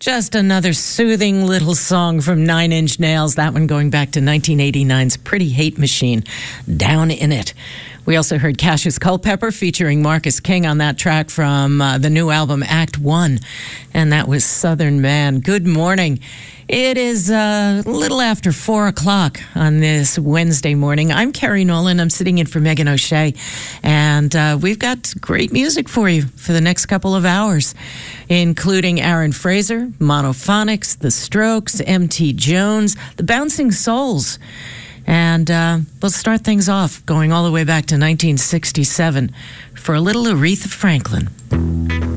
Just another soothing little song from Nine Inch Nails, that one going back to 1989's Pretty Hate Machine, Down in It. We also heard Cassius Culpepper featuring Marcus King on that track from the new album Act One, and that was Southern Man. Good morning. It is a little after 4 o'clock on this Wednesday morning. I'm Carrie Nolan. I'm sitting in for Megan O'Shea, and we've got great music for you for the next couple of hours, including Aaron Fraser, Monophonics, The Strokes, M.T. Jones, The Bouncing Souls. And we'll start things off going all the way back to 1967 for a little Aretha Franklin.